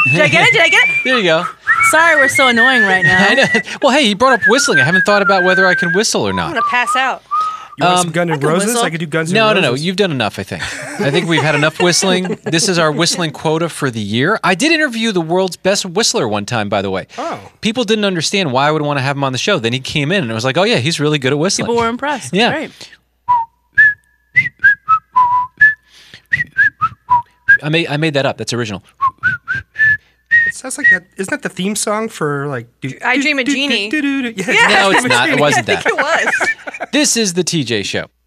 Did I get it? Did I get it? There you go. Sorry, we're so annoying right now. I know. Well, hey, you brought up whistling. I haven't thought about whether I can whistle or I'm not. gonna pass out. You want some Guns N' can Roses? whistle. I could do Guns N' No, Roses. no, no. You've done enough, I think. I think we've had enough whistling. This is our whistling quota for the year. I did interview the world's best whistler one time, by the way. Oh. People didn't understand why I would want to have him on the show. Then he came in and it was like, oh, yeah, he's really good at whistling. People were impressed. Yeah. Great. I made that up. That's original. It sounds like that. Isn't that the theme song for like? I Dream of Jeannie. Yeah. No, it's not. It wasn't I that. think it was. This is the TJ Show.